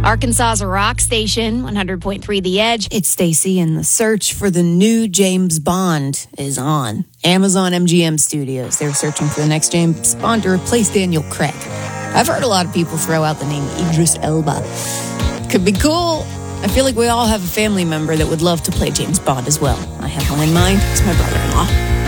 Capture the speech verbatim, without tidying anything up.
Arkansas's rock station, one hundred point three The Edge. It's Stacy, and the search for the new James Bond is on. Amazon M G M Studios. They're searching for the next James Bond to replace Daniel Craig. I've heard a lot of people throw out the name Idris Elba. Could be cool. I feel like we all have a family member that would love to play James Bond as well. I have one in mind. It's my brother-in-law.